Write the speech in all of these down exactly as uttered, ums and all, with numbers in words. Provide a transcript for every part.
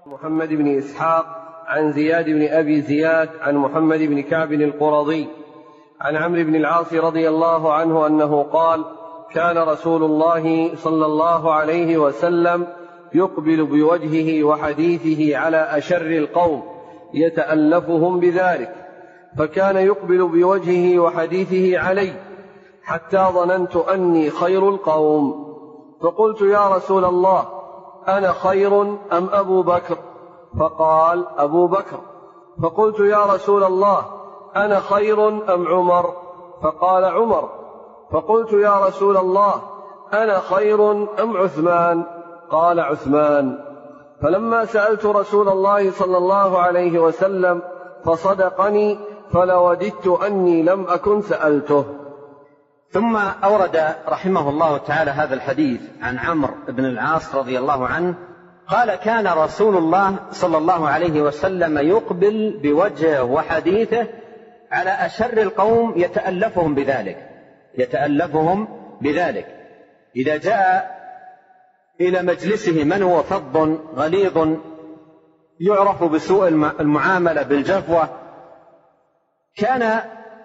محمد بن إسحاق عن زياد بن أبي زياد عن محمد بن كعب القرظي عن عمرو بن العاص رضي الله عنه أنه قال: كان رسول الله صلى الله عليه وسلم يقبل بوجهه وحديثه على أشر القوم يتألفهم بذلك، فكان يقبل بوجهه وحديثه علي حتى ظننت أني خير القوم، فقلت: يا رسول الله، أنا خير أم أبو بكر؟ فقال: أبو بكر. فقلت: يا رسول الله، أنا خير أم عمر؟ فقال: عمر. فقلت: يا رسول الله، أنا خير أم عثمان؟ قال: عثمان. فلما سألت رسول الله صلى الله عليه وسلم فصدقني، فلوددت أني لم أكن سألته. ثم أورد رحمه الله تعالى هذا الحديث عن عمرو بن العاص رضي الله عنه قال: كان رسول الله صلى الله عليه وسلم يقبل بوجهه وحديثه على أشر القوم يتألفهم بذلك يتألفهم بذلك إذا جاء إلى مجلسه من هو فظ غليظ يعرف بسوء المعاملة بالجفوة، كان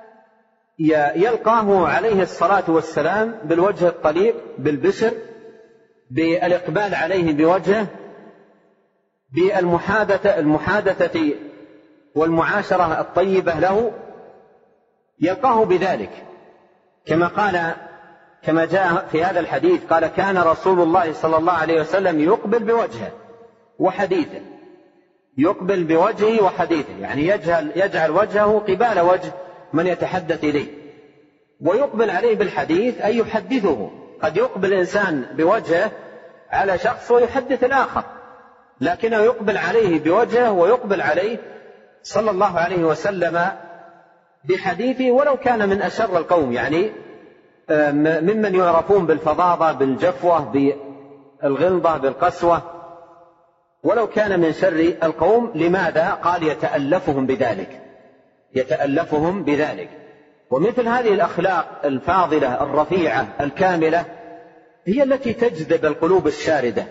يلقاه عليه الصلاة والسلام بالوجه الطليق بالبشر، بالإقبال عليه بوجهه، بالمحادثة المحادثة والمعاشرة الطيبة له، يلقاه بذلك كما قال كما جاء في هذا الحديث قال: كان رسول الله صلى الله عليه وسلم يقبل بوجهه وحديثه يقبل بوجهه وحديثه يعني يجعل, يجعل وجهه قبال وجه من يتحدث إليه، ويقبل عليه بالحديث أي يحدثه. قد يقبل الإنسان بوجهه على شخص ويحدث الآخر، لكنه يقبل عليه بوجهه ويقبل عليه صلى الله عليه وسلم بحديثه ولو كان من أشر القوم، يعني ممن يعرفون بالفظاظة بالجفوة بالغلظة بالقسوة، ولو كان من شر القوم. لماذا؟ قال: يتألفهم بذلك يتألفهم بذلك. ومثل هذه الأخلاق الفاضلة الرفيعة الكاملة هي التي تجذب القلوب الشاردة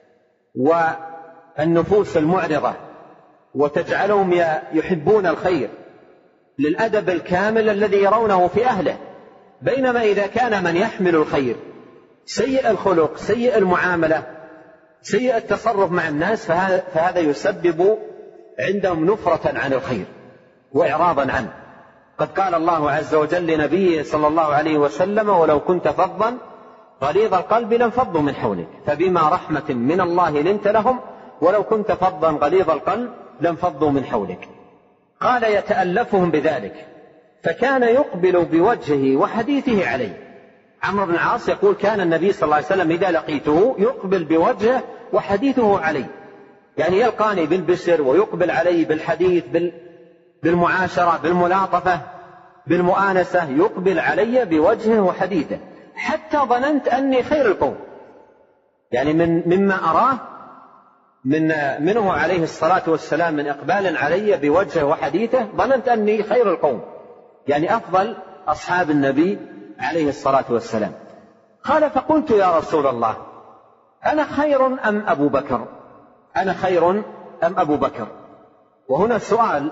والنفوس المعرضة وتجعلهم يحبون الخير للأدب الكامل الذي يرونه في أهله. بينما إذا كان من يحمل الخير سيء الخلق سيء المعاملة سيء التصرف مع الناس، فهذا يسبب عندهم نفرة عن الخير وإعراضا عنه. قد قال الله عز وجل لنبيه صلى الله عليه وسلم: ولو كنت فظا غليظ القلب لانفضوا من حولك فبما رحمة من الله لنت لهم ولو كنت فظا غليظ القلب لانفضوا من حولك. قال: يتألفهم بذلك، فكان يقبل بوجهه وحديثه عليه. عمرو بن العاص يقول: كان النبي صلى الله عليه وسلم إذا لقيته يقبل بوجهه وحديثه عليه، يعني يلقاني بالبشر ويقبل علي بالحديث بالمعاشرة بالملاطفة بالمؤانسة، يقبل علي بوجهه وحديثه حتى ظننت أني خير القوم، يعني من مما أراه من منه عليه الصلاة والسلام من إقبال علي بوجهه وحديثه ظننت أني خير القوم، يعني أفضل أصحاب النبي عليه الصلاة والسلام. قال: فقلت: يا رسول الله، أنا خير أم أبو بكر؟ أنا خير أم أبو بكر؟ وهنا السؤال: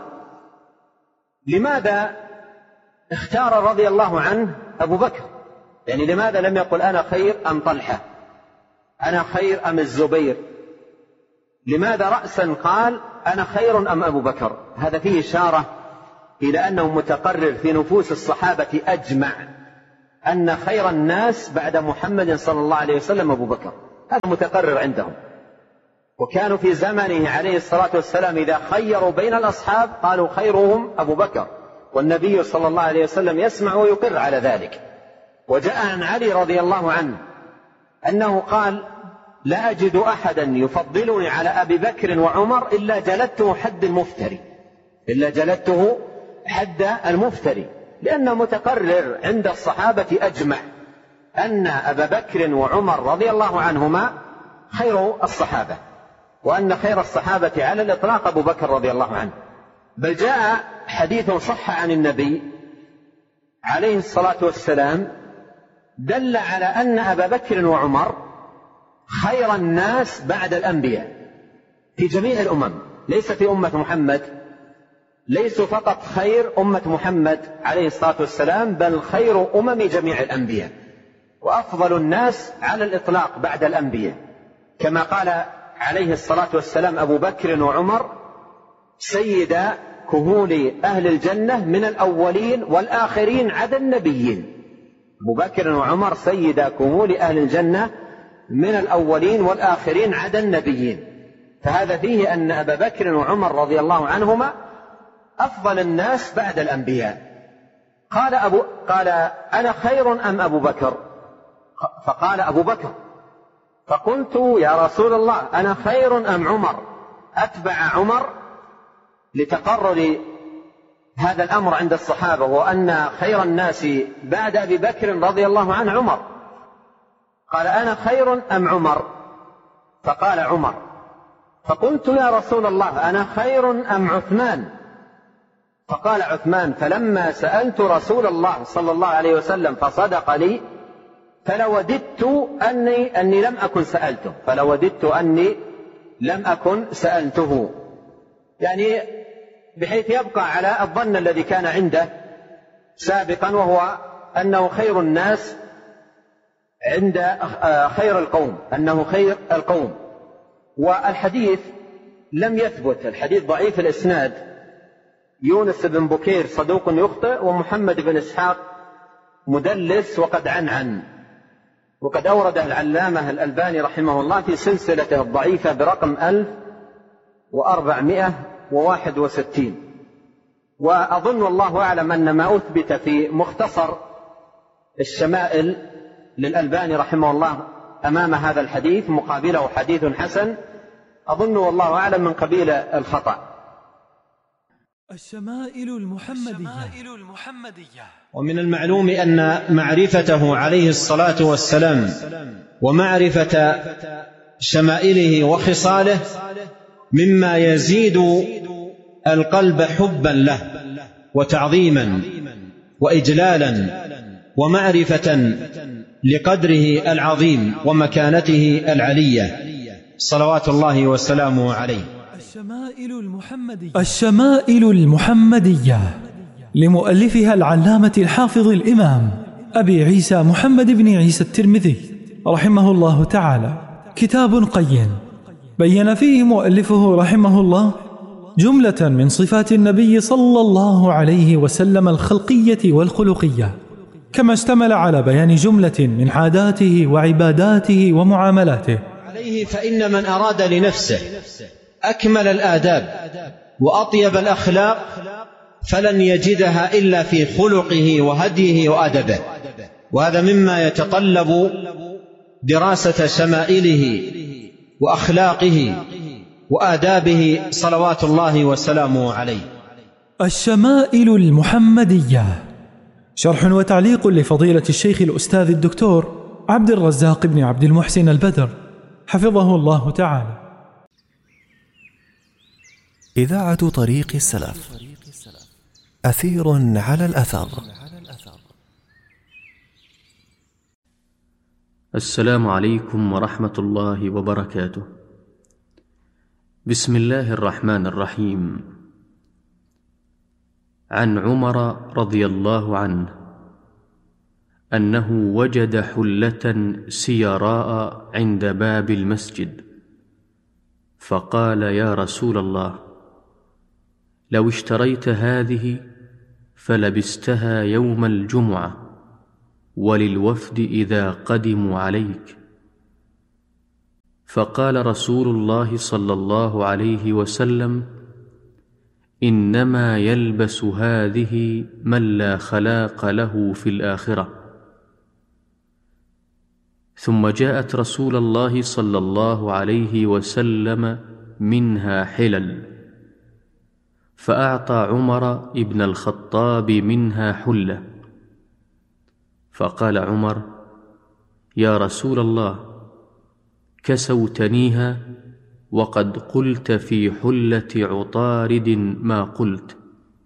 لماذا اختار رضي الله عنه أبو بكر؟ يعني لماذا لم يقل أنا خير أم طلحة، أنا خير أم الزبير؟ لماذا رأسا قال أنا خير أم أبو بكر؟ هذا فيه إشارة إلى أنه متقرر في نفوس الصحابة أجمع أن خير الناس بعد محمد صلى الله عليه وسلم أبو بكر، هذا متقرر عندهم. وكانوا في زمنه عليه الصلاة والسلام إذا خيروا بين الأصحاب قالوا خيرهم أبو بكر، والنبي صلى الله عليه وسلم يسمع ويقر على ذلك. وجاء عن علي رضي الله عنه أنه قال: لا أجد أحدا يفضلني على أبي بكر وعمر إلا جلدته حد المفتري إلا جلدته حد المفتري لأنه متقرر عند الصحابة أجمع أن أبا بكر وعمر رضي الله عنهما خير الصحابة، وأن خير الصحابة على الإطلاق أبو بكر رضي الله عنه. بل جاء حديث صح عن النبي عليه الصلاة والسلام دل على أن أبا بكر وعمر خير الناس بعد الأنبياء، في جميع الأمم، ليس في أمة محمد، ليسوا فقط خير أمة محمد عليه الصلاة والسلام، بل خير أمم جميع الأنبياء، وأفضل الناس على الإطلاق بعد الأنبياء، كما قال عليه الصلاة والسلام أبو بكر وعمر سيد كهول أهل الجنة من الأولين والآخرين عدا النبيين. أبو بكر وعمر سيد كهول أهل الجنة من الأولين والآخرين عدا النبيين، فهذا فيه أن أبا بكر وعمر رضي الله عنهما أفضل الناس بعد الأنبياء. قال, أبو قال أنا خير أم أبو بكر؟ فقال أبو بكر. فقلت يا رسول الله أنا خير أم عمر؟ أتبع عمر لتقرر هذا الأمر عند الصحابة، وأن خير الناس بعد أبي بكر رضي الله عنه عمر. قال أنا خير أم عمر؟ فقال عمر. فقلت يا رسول الله أنا خير أم عثمان؟ فقال عثمان. فلما سألت رسول الله صلى الله عليه وسلم فصدق لي فلوددت أني, أني لم أكن سألته فلوددت أني لم أكن سألته يعني بحيث يبقى على الظن الذي كان عنده سابقا، وهو أنه خير الناس عند خير القوم، أنه خير القوم. والحديث لم يثبت، الحديث ضعيف الإسناد، يونس بن بكير صدوق يخطئ، ومحمد بن إسحاق مدلس وقد عنعن، وقد أورد العلامة الألباني رحمه الله في سلسلته الضعيفة برقم ألف وأربعمائة وواحد وستين. وأظن والله أعلم أن ما أثبت في مختصر الشمائل للألباني رحمه الله أمام هذا الحديث مقابله حديث حسن، أظن والله أعلم من قبيل الخطأ. الشمائل المحمدية. ومن المعلوم أن معرفته عليه الصلاة والسلام ومعرفة شمائله وخصاله مما يزيد القلب حبا له وتعظيما وإجلالا ومعرفة لقدره العظيم ومكانته العلية صلوات الله وسلامه عليه. الشمائل المحمدية. الشمائل المحمدية لمؤلفها العلامة الحافظ الإمام أبي عيسى محمد بن عيسى الترمذي رحمه الله تعالى، كتاب قيم بين فيه مؤلفه رحمه الله جملة من صفات النبي صلى الله عليه وسلم الخلقية والخلقية، كما اشتمل على بيان جملة من عاداته وعباداته ومعاملاته عليه. فإن من أراد لنفسه أكمل الآداب وأطيب الأخلاق فلن يجدها إلا في خلقه وهديه وأدبه، وهذا مما يتطلب دراسة شمائله وأخلاقه وآدابه صلوات الله وسلامه عليه. الشمائل المحمدية، شرح وتعليق لفضيلة الشيخ الأستاذ الدكتور عبد الرزاق بن عبد المحسن البدر حفظه الله تعالى. إذاعة طريق السلف، أثير على الأثر. السلام عليكم ورحمة الله وبركاته. بسم الله الرحمن الرحيم. عن عمر رضي الله عنه أنه وجد حلة سيراء عند باب المسجد، فقال يا رسول الله لو اشتريت هذه فلبستها يوم الجمعة وللوفد إذا قدموا عليك. فقال رسول الله صلى الله عليه وسلم إنما يلبس هذه من لا خلاق له في الآخرة. ثم جاءت رسول الله صلى الله عليه وسلم منها حلل، فأعطى عمر ابن الخطاب منها حلة، فقال عمر يا رسول الله كسوتنيها وقد قلت في حلة عطارد ما قلت.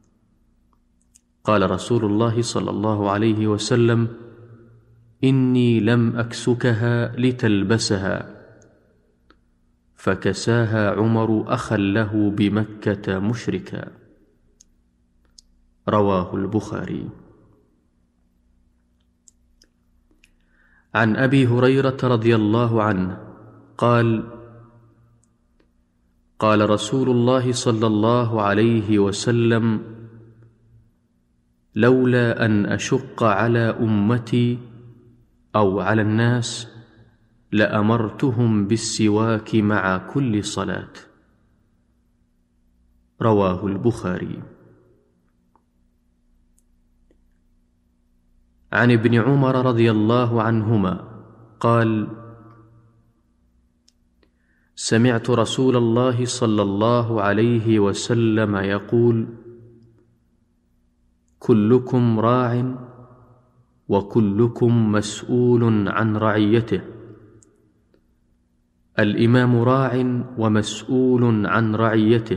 قال رسول الله صلى الله عليه وسلم إني لم أكسكها لتلبسها. فكساها عمر أخا له بمكة مشركا. رواه البخاري. عن أبي هريرة رضي الله عنه قال: قال رسول الله صلى الله عليه وسلم: لولا أن أشق على أمتي أو على الناس لأمرتهم بالسواك مع كل صلاة. رواه البخاري. عن ابن عمر رضي الله عنهما قال: سمعت رسول الله صلى الله عليه وسلم يقول: كلكم راع وكلكم مسؤول عن رعيته. الإمام راع ومسؤول عن رعيته،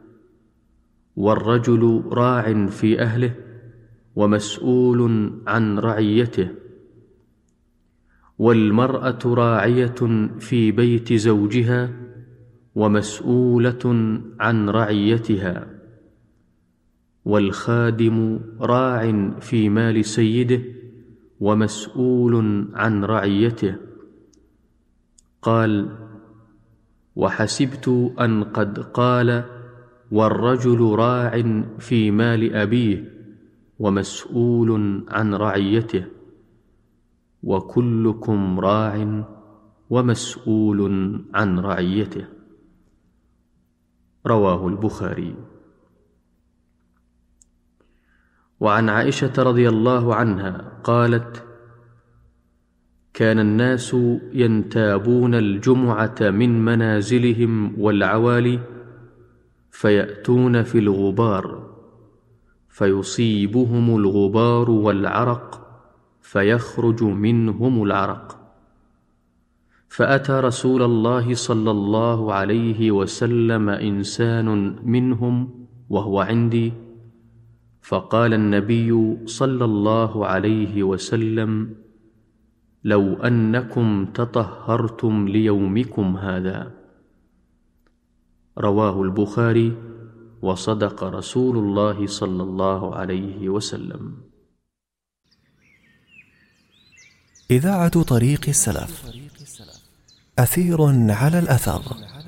والرجل راع في أهله ومسؤول عن رعيته، والمرأة راعية في بيت زوجها ومسؤولة عن رعيتها، والخادم راع في مال سيده ومسؤول عن رعيته. قال: وحسبت أن قد قال: والرجل راع في مال أبيه ومسؤول عن رعيته، وكلكم راع ومسؤول عن رعيته. رواه البخاري. وعن عائشة رضي الله عنها قالت: كان الناس ينتابون الجمعة من منازلهم والعوالي فيأتون في الغبار فيصيبهم الغبار والعرق فيخرج منهم العرق، فأتى رسول الله صلى الله عليه وسلم إنسان منهم وهو عندي، فقال النبي صلى الله عليه وسلم: لو أنكم تطهرتم ليومكم هذا. رواه البخاري. وصدق رسول الله صلى الله عليه وسلم. إذاعة طريق السلف، أثير على الأثر.